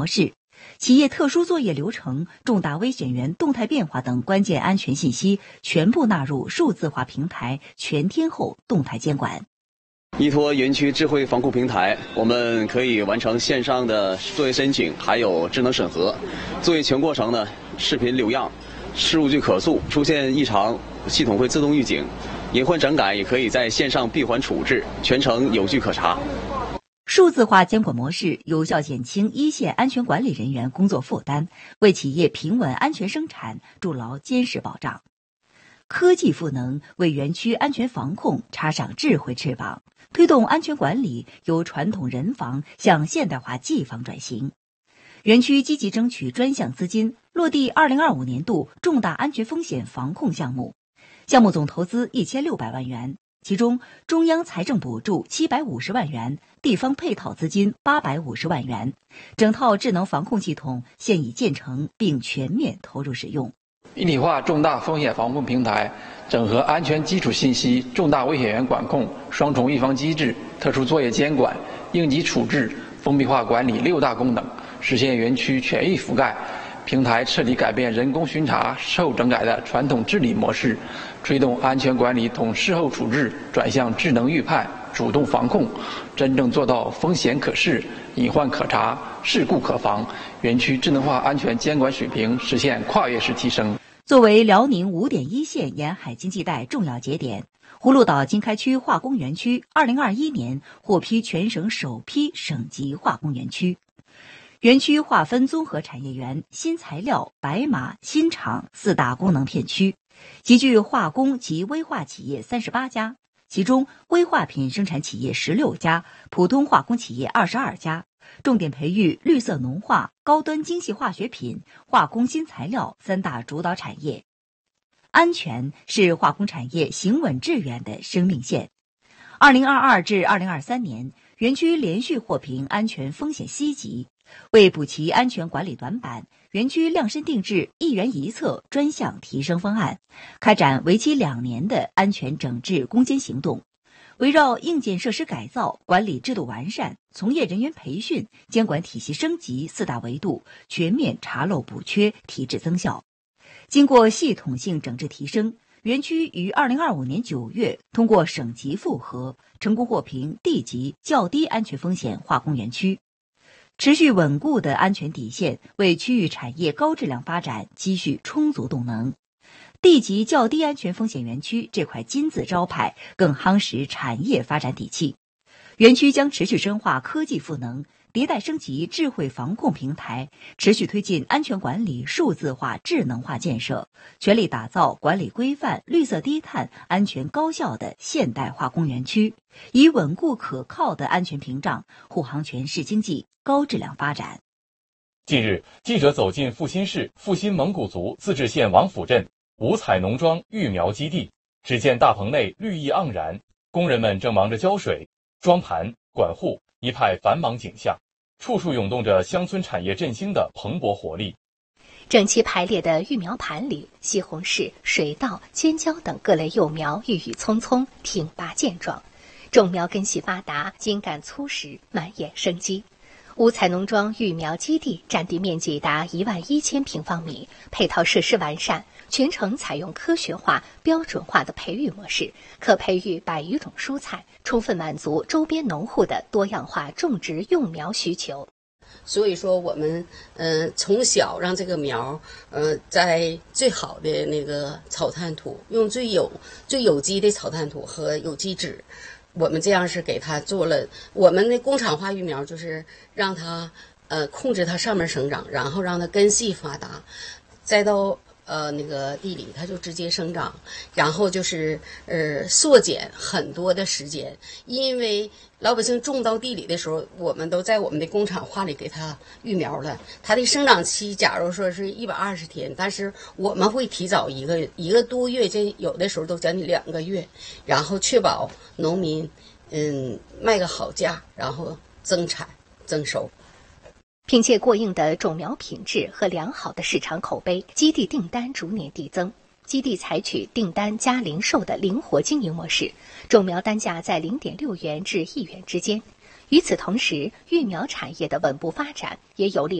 模式，企业特殊作业流程、重大危险源动态变化等关键安全信息全部纳入数字化平台全天候动态监管。 依托园区智慧防控平台，我们可以完成线上的作业申请，还有智能审核。作业全过程呢，视频留样，数据可溯，出现异常，系统会自动预警。隐患整改也可以在线上闭环处置，全程有据可查。 数字化监管模式有效减轻一线安全管理人员工作负担，为企业平稳安全生产筑牢坚实保障。科技赋能为园区安全防控插上智慧翅膀，推动安全管理由传统人防向现代化技防转型。园区积极争取专项资金，落地2025年度重大安全风险防控项目，项目总投资1600万元，其中中央财政补助750万元，地方配套资金850万元，整套智能防控系统现已建成并全面投入使用。 一体化重大风险防控平台，整合安全基础信息、重大危险源管控、双重预防机制、特殊作业监管、应急处置、封闭化管理6大功能，实现园区全域覆盖。平台彻底改变人工巡查、事后整改的传统治理模式，推动安全管理从事后处置转向智能预判、主动防控，真正做到风险可视、隐患可查、事故可防。园区智能化安全监管水平实现跨越式提升。 作为辽宁5.1线沿海经济带重要节点，葫芦岛经开区化工园区2021年获批全省首批省级化工园区。园区划分综合产业园、新材料、白马、新厂4大功能片区，集聚化工及危化企业38家，其中危化品生产企业16家，普通化工企业22家，重点培育绿色农化、高端精细化学品、化工新材料3大主导产业。安全是化工产业行稳致远的生命线。2022至2023年，园区连续获评安全风险C级。为补齐安全管理短板，园区量身定制一园一策专项提升方案，开展为期2年的安全整治攻坚行动，围绕硬件设施改造、管理制度完善、从业人员培训、监管体系升级4大维度，全面查漏补缺，提质增效。经过系统性整治提升，园区于2025年9月通过省级复核，成功获评 D 级较低安全风险化工园区。持续稳固的安全底线为区域产业高质量发展积蓄充足动能。D 级较低安全风险园区这块金字招牌更夯实产业发展底气。园区将持续深化科技赋能，迭代升级智慧防控平台，持续推进安全管理数字化智能化建设，全力打造管理规范、绿色低碳、安全高效的现代化工园区，以稳固可靠的安全屏障护航全市经济高质量发展。 近日，记者走进阜新市阜新蒙古族自治县王府镇五彩农庄育苗基地，只见大棚内绿意盎然，工人们正忙着浇水、装盘、管护，一派繁忙景象，处处涌动着乡村产业振兴的蓬勃活力。 整齐排列的育苗盘里，西红柿、水稻、尖椒等各类幼苗郁郁葱葱，挺拔健壮，种苗根系发达，茎干粗实，满眼生机。五彩农庄育苗基地占地面积达11000平方米，配套设施完善，全程采用科学化、标准化的培育模式，可培育100余种蔬菜，充分满足周边农户的多样化种植用苗需求。 所以说我们从小让这个苗在最好的那个草炭土，用最有机的草炭土和有机质，我们这样是给它做了我们的工厂化育苗，就是让它控制它上面生长，然后让它根系发达，再到那个地里它就直接生长，然后就是缩减很多的时间，因为老百姓种到地里的时候，我们都在我们的工厂化里给它育苗了，它的生长期假如说是120天，但是我们会提早一个多月，这有的时候都将近2个月，然后确保农民卖个好价，然后增产增收。 凭借过硬的种苗品质和良好的市场口碑，基地订单逐年递增。基地采取订单加零售的灵活经营模式，种苗单价在0.6元至1元之间。与此同时，育苗产业的稳步发展也有利